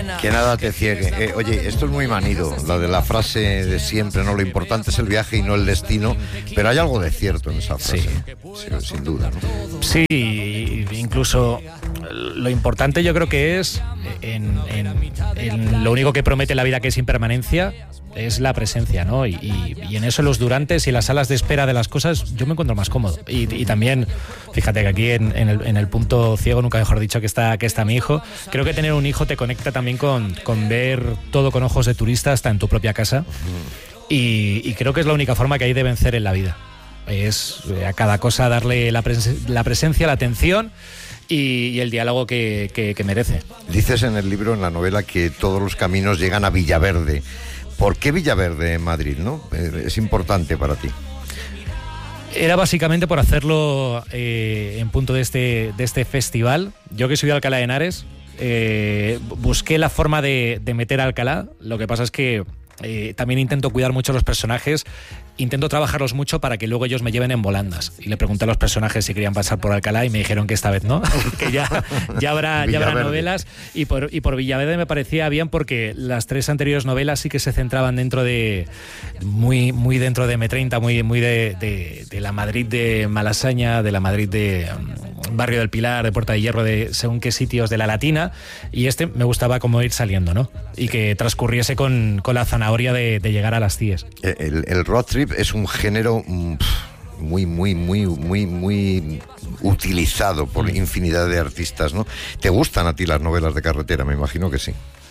Que nada te ciegue. Oye, esto es muy manido, la de la frase de siempre, ¿no? Lo importante es el viaje y no el destino, pero hay algo de cierto en esa frase. Sí, sin duda, ¿no? Sí, incluso lo importante yo creo que es en lo único que promete la vida, que es impermanencia, es la presencia, ¿no? Y en eso, los durantes y las salas de espera de las cosas, yo me encuentro más cómodo. Y también, fíjate que aquí en el punto ciego, nunca mejor dicho, que está mi hijo. Creo que tener un hijo te conecta también con ver todo con ojos de turista hasta en tu propia casa. Y creo que es la única forma que hay de vencer en la vida. Es a cada cosa darle la presencia, la atención y el diálogo que merece. Dices en el libro, en la novela, que todos los caminos llegan a Villaverde. ¿Por qué Villaverde en Madrid, no? Es importante para ti. Era básicamente por hacerlo en punto de este festival. Yo, que soy de Alcalá de Henares, busqué la forma de meter a Alcalá. Lo que pasa es que también intento cuidar mucho los personajes, intento trabajarlos mucho para que luego ellos me lleven en volandas. Y le pregunté a los personajes si querían pasar por Alcalá y me dijeron que esta vez no, que ya habrá novelas. Y por Villaverde me parecía bien, porque las tres anteriores novelas sí que se centraban dentro de muy dentro de M30, muy de la Madrid de Malasaña, de la Madrid de Barrio del Pilar, de Puerta de Hierro, de según qué sitios de la Latina. Y me gustaba como ir saliendo, ¿no? Y que transcurriese con la zanahoria de llegar a las CIES. El road trip es un género muy utilizado por infinidad de artistas, ¿no? ¿Te gustan a ti las novelas de carretera? Me imagino que sí.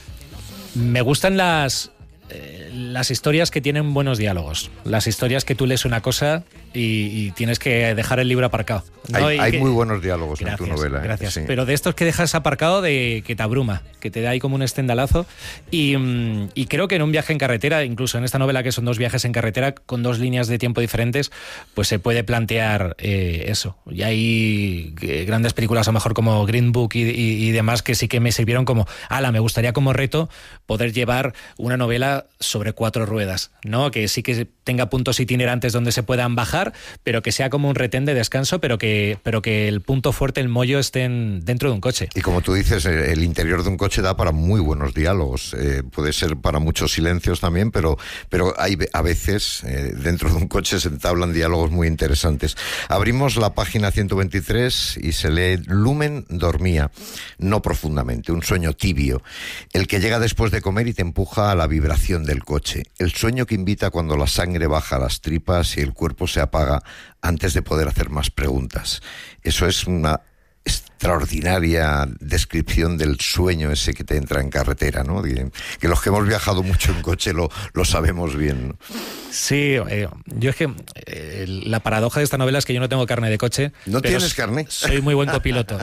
Me gustan las historias que tienen buenos diálogos, las historias que tú lees una cosa y tienes que dejar el libro aparcado, ¿no? Hay muy buenos diálogos. Gracias, en tu novela. Gracias. Sí. Pero de estos que dejas aparcado, que te abruma, que te da ahí como un estendalazo. Y creo que en un viaje en carretera, incluso en esta novela, que son dos viajes en carretera con dos líneas de tiempo diferentes, pues se puede plantear eso. Y hay grandes películas, a lo mejor como Green Book y demás, que sí que me sirvieron como, me gustaría como reto poder llevar una novela sobre 4 ruedas, ¿no? Que sí que tenga puntos itinerantes donde se puedan bajar, pero que sea como un retén de descanso, pero que el punto fuerte, el mollo, estén dentro de un coche. Y como tú dices, el interior de un coche da para muy buenos diálogos. Puede ser para muchos silencios también, pero hay a veces dentro de un coche se entablan diálogos muy interesantes. Abrimos la página 123 y se lee: Lumen dormía, no profundamente, un sueño tibio, el que llega después de comer y te empuja a la vibración del coche, el sueño que invita cuando la sangre baja a las tripas y el cuerpo se apaga antes de poder hacer más preguntas. Eso es una extraordinaria descripción del sueño ese que te entra en carretera, ¿no? Que los que hemos viajado mucho en coche lo sabemos bien, ¿no? Sí, yo es que la paradoja de esta novela es que yo no tengo carne de coche. ¿No tienes carne? Soy muy buen copiloto,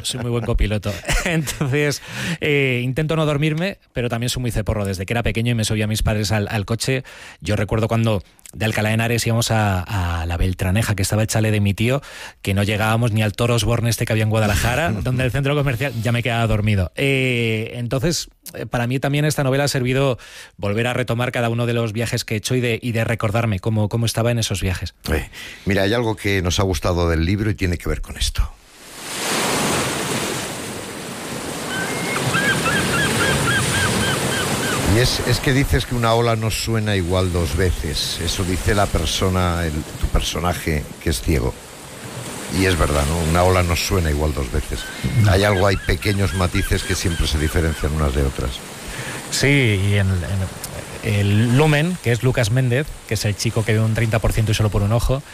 Entonces, intento no dormirme, pero también soy muy ceporro. Desde que era pequeño y me subía a mis padres al coche, yo recuerdo cuando de Alcalá de Henares íbamos a la Beltraneja, que estaba el chalet de mi tío, que no llegábamos ni al Toro Osborne que había en Guadalajara, donde el centro comercial ya me quedaba dormido. Entonces, para mí también esta novela ha servido volver a retomar cada uno de los viajes que he hecho y de recordarme cómo estaba en esos viajes. Mira, hay algo que nos ha gustado del libro y tiene que ver con esto. Y es que dices que una ola no suena igual 2 veces. Eso dice la persona, tu personaje, que es ciego. Y es verdad, ¿no? Una ola no suena igual 2 veces. Hay pequeños matices que siempre se diferencian unas de otras. Sí, y en el Lumen, que es Lucas Méndez, que es el chico que ve un 30% y solo por un ojo,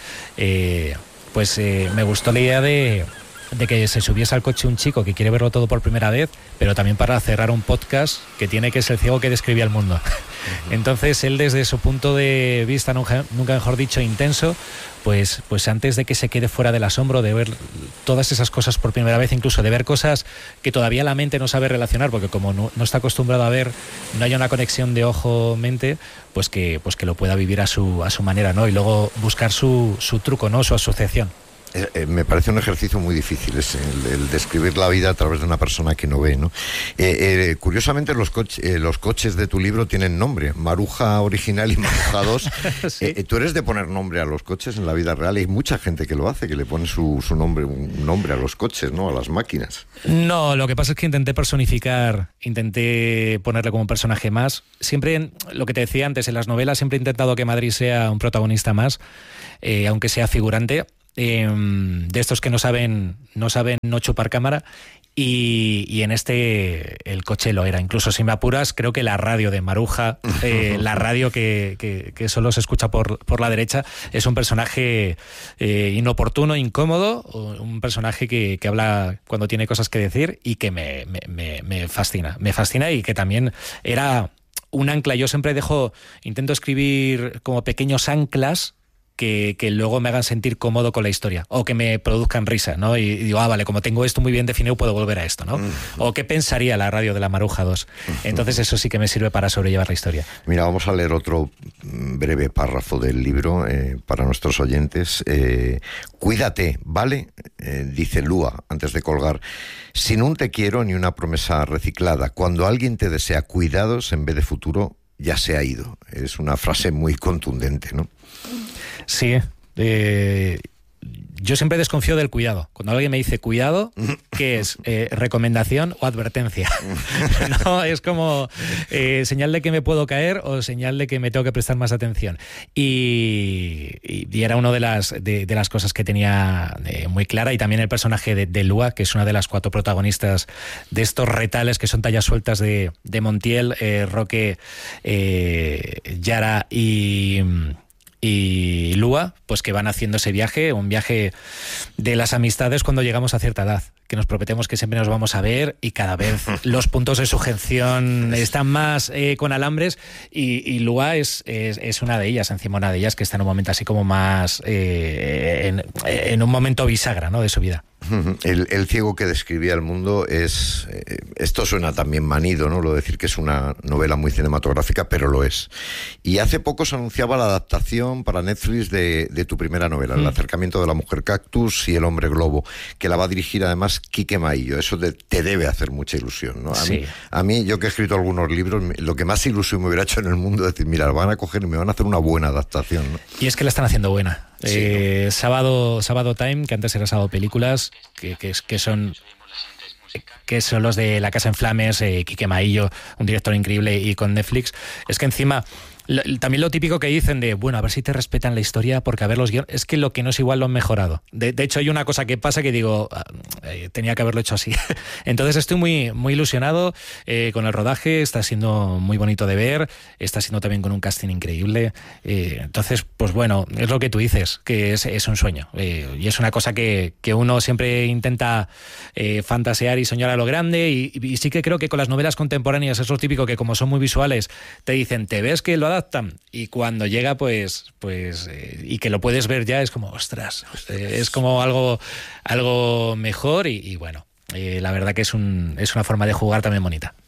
me gustó la idea de que se subiese al coche un chico que quiere verlo todo por primera vez, pero también para cerrar un podcast que es el ciego que describía el mundo. Entonces él, desde su punto de vista, nunca mejor dicho, intenso, pues antes de que se quede fuera del asombro de ver todas esas cosas por primera vez, incluso de ver cosas que todavía la mente no sabe relacionar, porque como no está acostumbrado a ver, no hay una conexión de ojo-mente, pues que lo pueda vivir a su manera, ¿no? Y luego buscar su truco, ¿no? Su asociación. Me parece un ejercicio muy difícil el describir la vida a través de una persona que no ve, ¿no? Curiosamente los coches de tu libro tienen nombre, Maruja original y Maruja 2. Sí. ¿Tú eres de poner nombre a los coches en la vida real? Hay mucha gente que lo hace, que le pone su nombre, un nombre a los coches, ¿no? A las máquinas. No, lo que pasa es que intenté ponerle como un personaje más. Siempre, lo que te decía antes, en las novelas siempre he intentado que Madrid sea un protagonista más, aunque sea figurante. De estos que no saben no chupar cámara, y en este el coche lo era. Incluso si me apuras, creo que la radio de Maruja, la radio que solo se escucha por la derecha, es un personaje inoportuno, incómodo, un personaje que habla cuando tiene cosas que decir y que me fascina. Me fascina, y que también era un ancla. Yo siempre intento escribir como pequeños anclas que luego me hagan sentir cómodo con la historia, o que me produzcan risa, ¿no? Y digo, vale, como tengo esto muy bien definido, puedo volver a esto, ¿no? O qué pensaría la radio de la Maruja 2. Entonces eso sí que me sirve para sobrellevar la historia. Mira, vamos a leer otro breve párrafo del libro para nuestros oyentes. Cuídate, ¿vale? Dice Lua antes de colgar. Sin un te quiero ni una promesa reciclada. Cuando alguien te desea cuidados en vez de futuro, ya se ha ido. Es una frase muy contundente, ¿no? Sí, yo siempre desconfío del cuidado. Cuando alguien me dice cuidado, ¿qué es? ¿Recomendación o advertencia? No, es como señal de que me puedo caer o señal de que me tengo que prestar más atención. Y era una de las cosas que tenía muy clara. Y también el personaje de Lua, que es una de las 4 protagonistas de estos retales que son tallas sueltas de Montiel, Roque, Yara y Lua, pues que van haciendo ese viaje, un viaje de las amistades cuando llegamos a cierta edad, que nos prometemos que siempre nos vamos a ver, y cada vez los puntos de sujeción están más con alambres, y Lua es una de ellas, encima una de ellas que está en un momento así como más en un momento bisagra, ¿no?, de su vida. El ciego que describía el mundo es... esto suena también manido, ¿no?, lo de decir que es una novela muy cinematográfica, pero lo es. Y hace poco se anunciaba la adaptación para Netflix de tu primera novela, El acercamiento de la mujer cactus y el hombre globo, que la va a dirigir además Quique Maillo. Eso te debe hacer mucha ilusión, ¿no? A mí, yo que he escrito algunos libros, lo que más ilusión me hubiera hecho en el mundo es decir, mira, van a coger y me van a hacer una buena adaptación, ¿no? Y es que la están haciendo buena. Sí, ¿no? Sábado Time, que antes era Sábado Películas, que son los de La Casa en Flames, Quique Maillo, un director increíble, y con Netflix. Es que encima... También lo típico que dicen de, bueno, a ver si te respetan la historia, porque a ver los guiones, es que lo que no es igual lo han mejorado. De hecho, hay una cosa que pasa que digo, tenía que haberlo hecho así. Entonces estoy muy, muy ilusionado con el rodaje, está siendo muy bonito de ver, está siendo también con un casting increíble. Entonces, pues bueno, es lo que tú dices, que es un sueño. Y es una cosa que uno siempre intenta fantasear y soñar a lo grande, y sí que creo que con las novelas contemporáneas es lo típico que, como son muy visuales, te dicen, ¿te ves que lo adaptan? Y cuando llega, pues y que lo puedes ver ya, es como, ostras, es como algo mejor, y bueno, la verdad que es una forma de jugar también bonita.